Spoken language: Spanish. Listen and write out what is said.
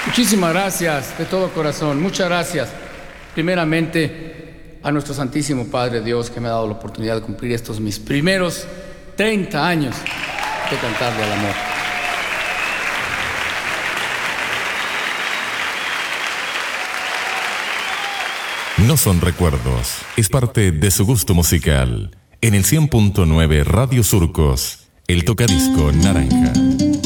Muchísimas gracias, de todo corazón. Muchas gracias. Primeramente, a nuestro Santísimo Padre Dios, que me ha dado la oportunidad de cumplir estos mis primeros 30 años de cantarle al amor. No son recuerdos, es parte de su gusto musical. En el 100.9 Radio Surcos, el tocadisco naranja.